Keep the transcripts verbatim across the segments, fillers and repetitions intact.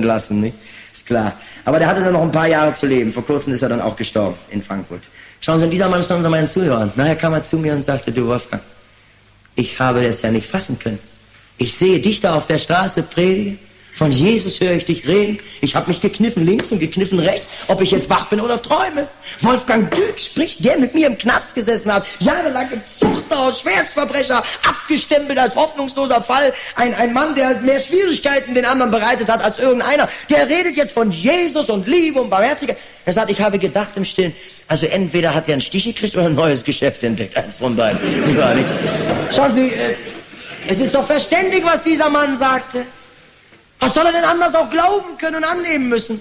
lassen, nicht? Ist klar. Aber der hatte nur noch ein paar Jahre zu leben. Vor kurzem ist er dann auch gestorben in Frankfurt. Schauen Sie, und dieser Mann stand unter meinen Zuhörern. Nachher kam er zu mir und sagte, du Wolfgang, ich habe das ja nicht fassen können. Ich sehe dich da auf der Straße predigen. Von Jesus höre ich dich reden. Ich habe mich gekniffen links und gekniffen rechts, ob ich jetzt wach bin oder träume. Wolfgang Dück spricht, der mit mir im Knast gesessen hat, jahrelang im Zuchthaus, Schwerstverbrecher, abgestempelt als hoffnungsloser Fall. Ein, ein Mann, der mehr Schwierigkeiten den anderen bereitet hat als irgendeiner. Der redet jetzt von Jesus und Liebe und Barmherzigkeit. Er sagt, ich habe gedacht im Stillen, also entweder hat er einen Stich gekriegt oder ein neues Geschäft entdeckt. Eins von beiden. Schauen Sie, äh, es ist doch verständig, was dieser Mann sagte. Was soll er denn anders auch glauben können und annehmen müssen?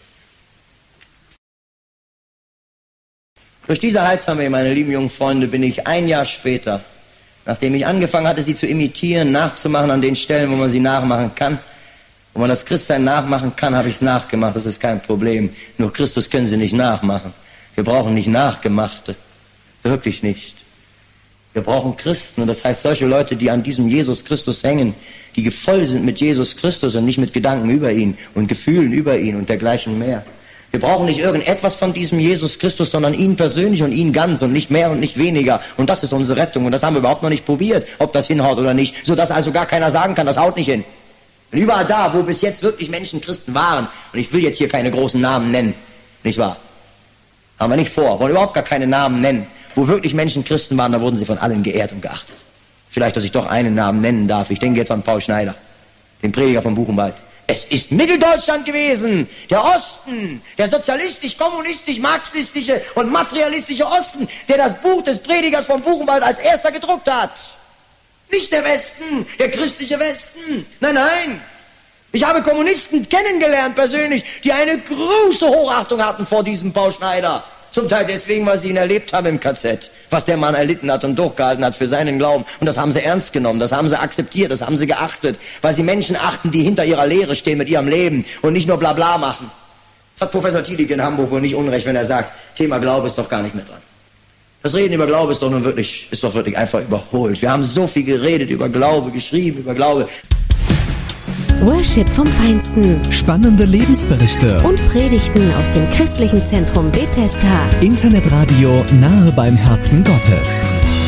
Durch diese Heilsarmee, meine lieben jungen Freunde, bin ich ein Jahr später, nachdem ich angefangen hatte, sie zu imitieren, nachzumachen an den Stellen, wo man sie nachmachen kann, wo man das Christsein nachmachen kann, habe ich es nachgemacht, das ist kein Problem. Nur Christus können sie nicht nachmachen. Wir brauchen nicht Nachgemachte. Wirklich nicht. Wir brauchen Christen, und das heißt solche Leute, die an diesem Jesus Christus hängen, die voll sind mit Jesus Christus und nicht mit Gedanken über ihn und Gefühlen über ihn und dergleichen mehr. Wir brauchen nicht irgendetwas von diesem Jesus Christus, sondern ihn persönlich und ihn ganz und nicht mehr und nicht weniger. Und das ist unsere Rettung, und das haben wir überhaupt noch nicht probiert, ob das hinhaut oder nicht, sodass also gar keiner sagen kann, das haut nicht hin. Und überall da, wo bis jetzt wirklich Menschen Christen waren, und ich will jetzt hier keine großen Namen nennen, nicht wahr? Haben wir nicht vor, wollen überhaupt gar keine Namen nennen. Wo wirklich Menschen Christen waren, da wurden sie von allen geehrt und geachtet. Vielleicht, dass ich doch einen Namen nennen darf. Ich denke jetzt an Paul Schneider, den Prediger von Buchenwald. Es ist Mitteldeutschland gewesen, der Osten, der sozialistisch, kommunistisch, marxistische und materialistische Osten, der das Buch des Predigers von Buchenwald als erster gedruckt hat. Nicht der Westen, der christliche Westen. Nein, nein. Ich habe Kommunisten kennengelernt persönlich, die eine große Hochachtung hatten vor diesem Paul Schneider. Zum Teil deswegen, weil sie ihn erlebt haben im K Z, was der Mann erlitten hat und durchgehalten hat für seinen Glauben. Und das haben sie ernst genommen, das haben sie akzeptiert, das haben sie geachtet, weil sie Menschen achten, die hinter ihrer Lehre stehen mit ihrem Leben und nicht nur Blabla machen. Das hat Professor Tiedig in Hamburg wohl nicht unrecht, wenn er sagt, Thema Glaube ist doch gar nicht mehr dran. Das Reden über Glaube ist doch nun wirklich, ist doch wirklich einfach überholt. Wir haben so viel geredet über Glaube, geschrieben über Glaube. Worship vom Feinsten. Spannende Lebensberichte. Und Predigten aus dem christlichen Zentrum Bethesda. Internetradio nahe beim Herzen Gottes.